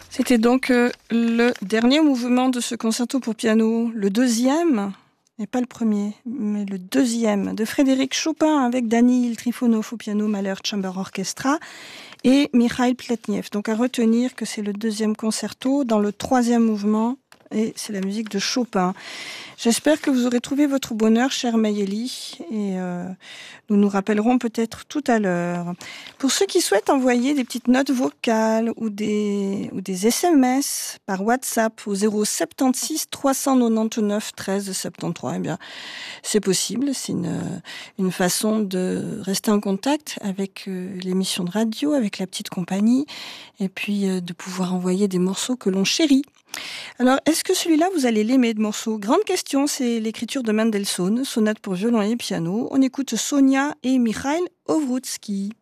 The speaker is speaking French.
C'était donc le dernier mouvement de ce concerto pour piano, le deuxième, et pas le premier, mais le deuxième, de Frédéric Chopin avec Danil Trifonov au piano, Mahler Chamber Orchestra, et Mikhail Pletnev. Donc à retenir que c'est le deuxième concerto dans le troisième mouvement, et c'est la musique de Chopin. J'espère que vous aurez trouvé votre bonheur, cher Mayeli, et nous nous rappellerons peut-être tout à l'heure. Pour ceux qui souhaitent envoyer des petites notes vocales ou des SMS par WhatsApp au 076 399 13 73, eh bien, c'est possible. C'est une façon de rester en contact avec l'émission de radio, avec la petite compagnie, et puis de pouvoir envoyer des morceaux que l'on chérit. Alors, est-ce que celui-là, vous allez l'aimer de morceau? Grande question, c'est l'écriture de Mendelssohn, sonate pour violon et piano. On écoute Sonia et Mikhail Ovroutsky.